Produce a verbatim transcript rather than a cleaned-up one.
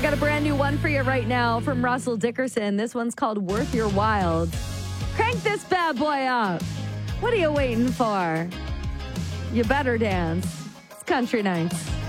I got a brand new one for you right now from Russell Dickerson. This one's called Worth Your Wild. Crank this bad boy up. What are you waiting for? You better dance. It's Country Nights.